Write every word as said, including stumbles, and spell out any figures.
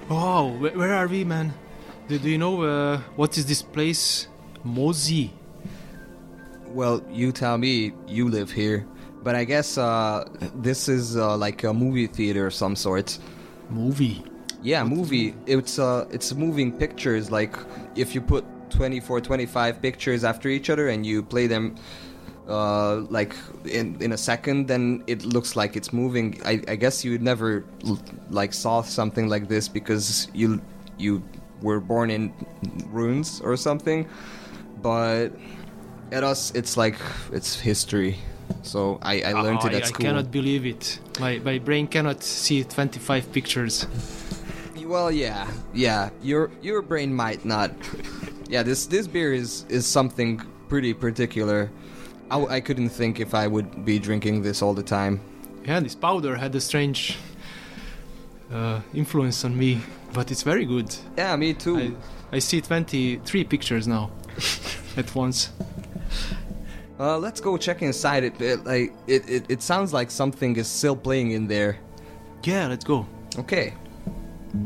Oh, where, where are we, man? Do, do you know uh, what is this place? Mozi. Well, you tell me, you live here. But I guess uh, this is uh, like a movie theater of some sort. Movie? Yeah, What movie. It's uh, it's moving pictures. Like if you put twenty-four, twenty-five pictures after each other and you play them uh, like in in a second, then it looks like it's moving. I, I guess you never l- like saw something like this because you you were born in ruins or something. But at us, it's like it's history. So I, I learned Oh, it I, at I school. cannot believe it. My my brain cannot see twenty-five pictures. Well, yeah, yeah. Your your brain might not. Yeah, this this beer is is something pretty particular. I, I couldn't think if I would be drinking this all the time. Yeah, this powder had a strange uh, influence on me, but it's very good. Yeah, me too. I, I see twenty-three pictures now at once. Uh, let's go check inside it. It like it, it. It sounds like something is still playing in there. Yeah, let's go. Okay.